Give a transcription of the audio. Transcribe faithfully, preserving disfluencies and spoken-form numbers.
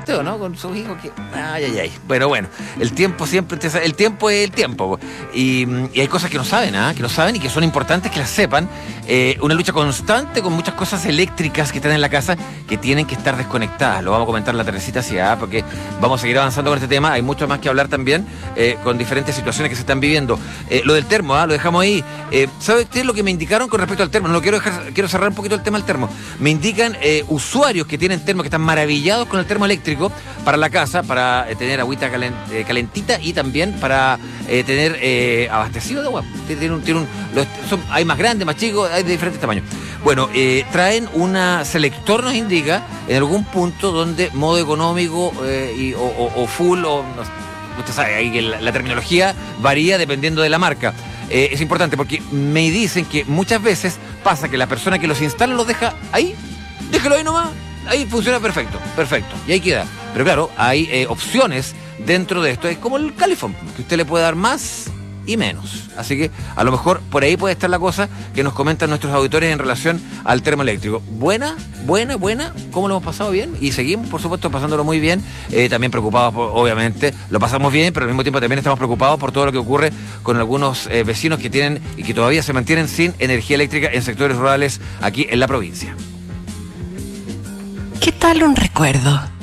usted, ¿o no? Con sus hijos que... Ay, ay, ay. Pero bueno, el tiempo siempre... Te... El tiempo es el tiempo. Y, y hay cosas que no saben, ¿ah? Que no saben y que son importantes que las sepan. Eh, una lucha constante con muchas cosas eléctricas que están en la casa que tienen que estar desconectadas. Lo vamos a comentar la Teresita así, ¿ah? Porque vamos a seguir avanzando con este tema. Hay mucho más que hablar también eh, con diferentes situaciones que se están viviendo. Eh, lo del termo, ¿ah? Lo dejamos ahí. Eh, ¿Sabe usted lo que me indicaron con respecto al termo? No lo quiero dejar, quiero cerrar un poquito el tema del termo. Me indican eh, usuarios que tienen termo, que están maravillados con el termo eléctrico para la casa, para eh, tener agüita calen, eh, calentita y también para eh, tener eh, abastecido de agua. Tiene un, tiene un, los, son, hay más grandes, más chicos, hay de diferentes tamaños. Bueno, eh, traen una selector, nos indica, en algún punto donde modo económico eh, y, o, o, o full, o no, usted sabe, ahí que la, la terminología varía dependiendo de la marca. Eh, es importante porque me dicen que muchas veces pasa que la persona que los instala los deja ahí, déjelo ahí nomás, ahí funciona perfecto, perfecto, y ahí queda. Pero claro, hay eh, opciones dentro de esto, es como el Califón, que usted le puede dar más y menos. Así que a lo mejor por ahí puede estar la cosa que nos comentan nuestros auditores en relación al termoeléctrico. Buena, buena, buena, ¿cómo lo hemos pasado bien? Y seguimos, por supuesto, pasándolo muy bien, eh, también preocupados, por, obviamente, lo pasamos bien, pero al mismo tiempo también estamos preocupados por todo lo que ocurre con algunos eh, vecinos que tienen y que todavía se mantienen sin energía eléctrica en sectores rurales aquí en la provincia. ¿Qué tal un recuerdo?